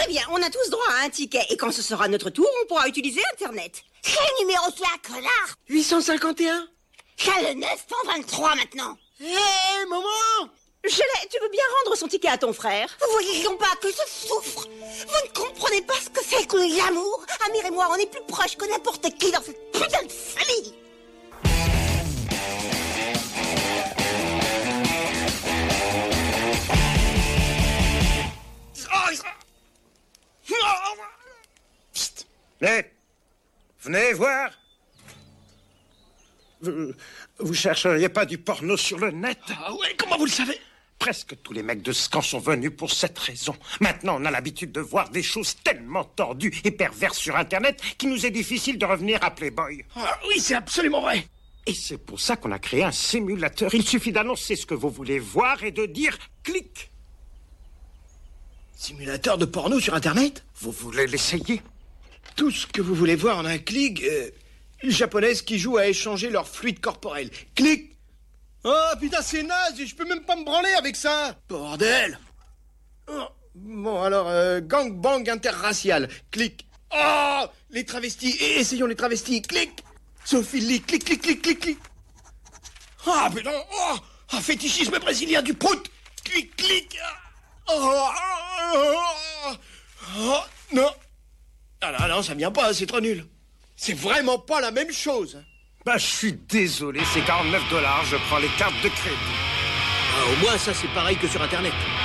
Très bien, on a tous droit à un ticket. Et quand ce sera notre tour, on pourra utiliser Internet. Quel numéro c'est, connard? 851. C'est le 923 maintenant. Hé, maman! Gelée, tu veux bien rendre son ticket à ton frère? Vous voyez donc pas que je souffre? Vous ne comprenez pas ce que c'est que l'amour? Amir et moi, on est plus proches que n'importe qui dans cette putain de famille. Psst. Mais, venez voir. Vous chercheriez pas du porno sur le net? Ah ouais, comment vous le savez? Presque tous les mecs de Scan sont venus pour cette raison. Maintenant, on a l'habitude de voir des choses tellement tordues et perverses sur Internet qu'il nous est difficile de revenir à Playboy. Ah oui, c'est absolument vrai. Et c'est pour ça qu'on a créé un simulateur. Il suffit d'annoncer ce que vous voulez voir et de dire « clic ». Simulateur de porno sur Internet? Vous voulez l'essayer? Tout ce que vous voulez voir en un clic. Japonaises qui jouent à échanger leur fluide corporel. Clic. Oh putain, c'est naze, je peux même pas me branler avec ça. Bordel. Oh, bon alors, gangbang interracial. Clic. Oh, les travestis. Essayons les travestis. Clic. Zoophilie. Clic, clic, clic, clic, clic. Ah putain. Oh, un fétichisme brésilien du prout. Clic, clic. Oh, non. Ah non, ça vient pas, c'est trop nul. C'est vraiment pas la même chose. Bah, je suis désolé, c'est $49, je prends les cartes de crédit. Ah, au moins, ça, c'est pareil que sur Internet.